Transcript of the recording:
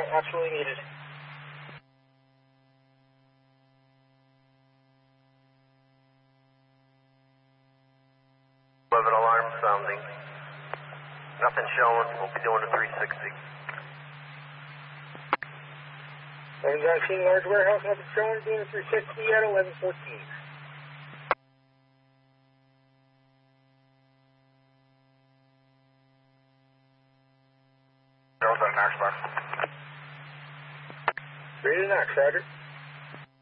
absolutely needed. 11 alarm sounding. Nothing showing. We'll be doing a 360. 1119, large warehouse, nothing showing, doing a 360 at 1114. Zero's at an Knox bar. Ready to Knox, Roger.